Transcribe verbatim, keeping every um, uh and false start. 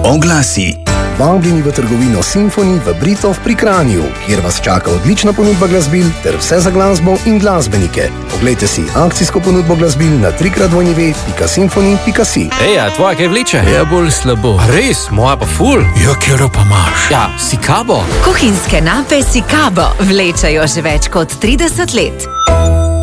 Oglasi. Vabljeni v trgovino Symphony v Britov pri Kranju, kjer vas čaka odlična ponudba glasbil ter vse za glasbo in glasbenike. Poglejte si akcijsko ponudbo glasbil na tri krat w pika symphony pika si. Ej, a tvoja kaj vleče? Ja, bolj slabo. A res, moja pa ful. Ja, kjero pa imaš? Ja, Sikabo. Kuhinjske nape Sikabo vlečajo že več kot trideset let.